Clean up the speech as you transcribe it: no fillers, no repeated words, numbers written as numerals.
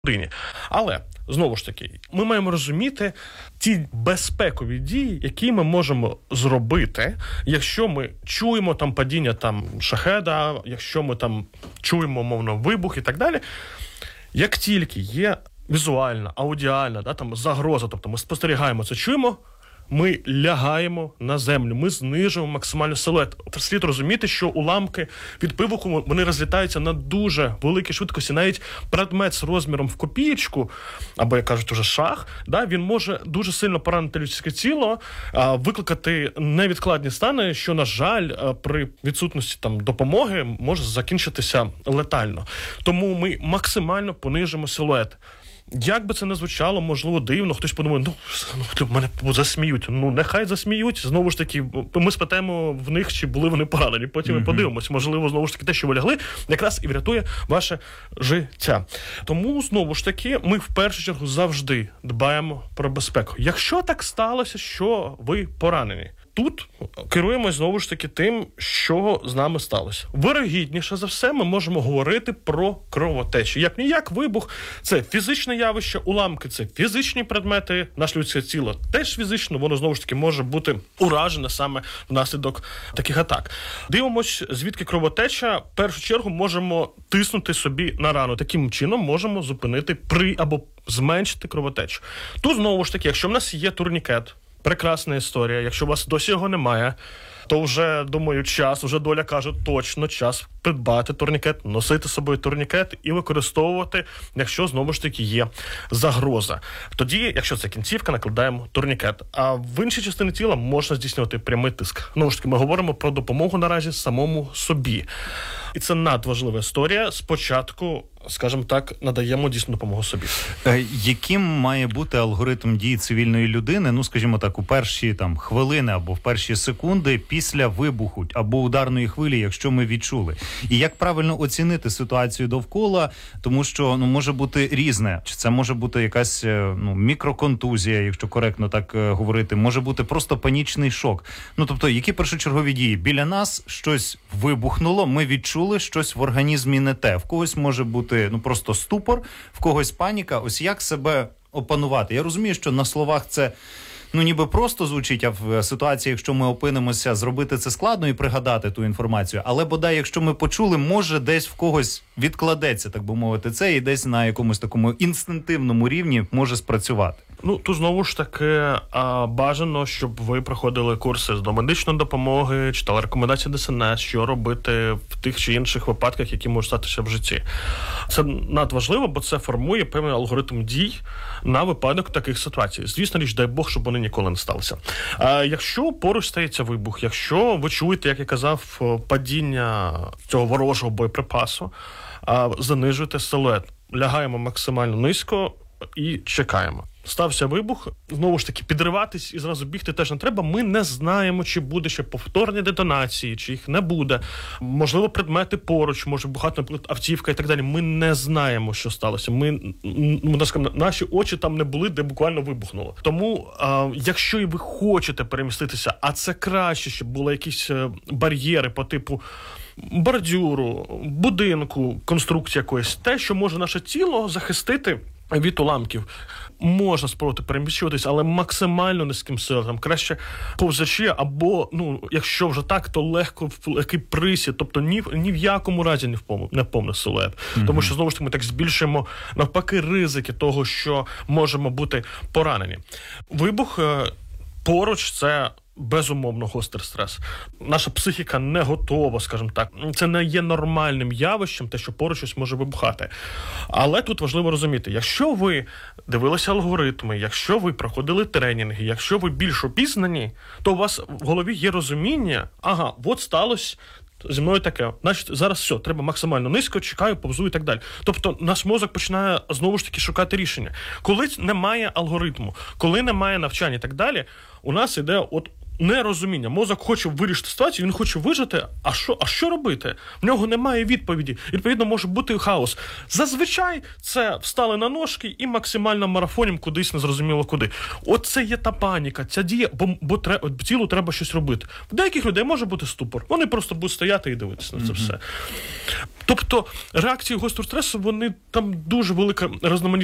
людині. Але, знову ж таки, ми маємо розуміти ті безпекові дії, які ми можемо зробити, якщо ми чуємо там падіння шахеда, якщо ми там чуємо, мовно, вибух і так далі. Як тільки є візуальна, аудіальна, загроза, тобто ми спостерігаємо це, чуємо, ми лягаємо на землю, ми знижуємо максимально силует. Слід розуміти, що уламки від вибуху, вони розлітаються на дуже великій швидкості. Навіть предмет з розміром в копієчку, або, як кажуть, уже шах, він може дуже сильно поранити людське тіло, викликати невідкладні стани, що, на жаль, при відсутності допомоги може закінчитися летально. Тому ми максимально понижимо силует. Як би це не звучало, можливо, дивно, хтось подумає, мене засміють. Нехай засміють. Знову ж таки, ми спитаємо в них, чи були вони поранені. Потім ми подивимось. Можливо, знову ж таки, те, що ви лягли, якраз і врятує ваше життя. Тому, знову ж таки, ми в першу чергу завжди дбаємо про безпеку. Якщо так сталося, що ви поранені, тут керуємось, знову ж таки, тим, що з нами сталося. Вирогідніше за все, ми можемо говорити про кровотечу. Як-ніяк, вибух – це фізичне явище, уламки – це фізичні предмети, наше людське тіло теж фізично, воно, знову ж таки, може бути уражене саме внаслідок таких атак. Дивимось, звідки кровотеча. В першу чергу можемо тиснути собі на рану. Таким чином можемо зупинити або зменшити кровотечу. Тут, знову ж таки, якщо в нас є турнікет, прекрасна історія. Якщо у вас досі його немає, то вже, думаю, вже доля каже, точно час придбати турнікет, носити з собою турнікет і використовувати, якщо, знову ж таки, є загроза. Тоді, якщо це кінцівка, накладаємо турнікет. А в іншій частині тіла можна здійснювати прямий тиск. Знову ж таки, ми говоримо про допомогу наразі самому собі. І це надважлива історія. Спочатку, скажімо так, надаємо дійсну допомогу собі. Яким має бути алгоритм дій цивільної людини, скажімо так, у перші хвилини або в перші секунди після вибуху або ударної хвилі, якщо ми відчули? І як правильно оцінити ситуацію довкола, тому що може бути різне. Чи це може бути якась мікроконтузія, якщо коректно так говорити, може бути просто панічний шок. Тобто, які першочергові дії? Біля нас щось вибухнуло, ми відчули щось в організмі не те. В когось може бути просто ступор, в когось паніка. Ось як себе опанувати? Я розумію, що на словах це ніби просто звучить, а в ситуації, якщо ми опинимося, зробити це складно і пригадати ту інформацію. Але, бодай, якщо ми почули, може десь в когось відкладеться, так би мовити, це і десь на якомусь такому інстинктивному рівні може спрацювати. Тут знову ж таки бажано, щоб ви проходили курси з домедичної допомоги, читали рекомендації ДСНС, що робити в тих чи інших випадках, які можуть статися в житті. Це надважливо, бо це формує певний алгоритм дій на випадок таких ситуацій. Звісно річ, дай Бог, щоб вони ніколи не сталися. Якщо поруч стається вибух, якщо ви чуєте, як я казав, падіння цього ворожого боєприпасу, занижуйте силует, лягаємо максимально низько і чекаємо. Стався вибух, знову ж таки, підриватись і зразу бігти теж не треба. Ми не знаємо, чи буде ще повторні детонації, чи їх не буде. Можливо, предмети поруч, може бухати, наприклад, автівка і так далі. Ми не знаємо, що сталося. Наші очі там не були, де буквально вибухнуло. Тому, якщо і ви хочете переміститися, а це краще, щоб були якісь бар'єри по типу бордюру, будинку, конструкції якоїсь, те, що може наше тіло захистити від уламків. Можна спробувати переміщуватись, але максимально низьким силам. Краще повзачі або, якщо вже так, то легкий присід. Тобто ні в якому разі не повний силует. Тому що, знову ж таки, ми так збільшуємо, навпаки, ризики того, що можемо бути поранені. Вибух поруч – це безумовно гострий стрес. Наша психіка не готова, скажімо так. Це не є нормальним явищем, те, що поруч щось може вибухати. Але тут важливо розуміти, якщо ви дивилися алгоритми, якщо ви проходили тренінги, якщо ви більш обізнані, то у вас в голові є розуміння, от сталося зі мною таке, значить, зараз все, треба максимально низько, чекаю, повзу і так далі. Тобто наш мозок починає знову ж таки шукати рішення. Коли немає алгоритму, коли немає навчання і так далі, у нас іде нерозуміння. Мозок хоче вирішити ситуацію, він хоче вижити, а що робити? В нього немає відповіді. Відповідно, може бути хаос. Зазвичай це встали на ножки і максимально марафонім кудись незрозуміло куди. От це є та паніка, ця дія, бо тілу треба щось робити. В деяких людей може бути ступор. Вони просто будуть стояти і дивитися на це все. Тобто реакції гострого стресу, вони там дуже велика різноманітність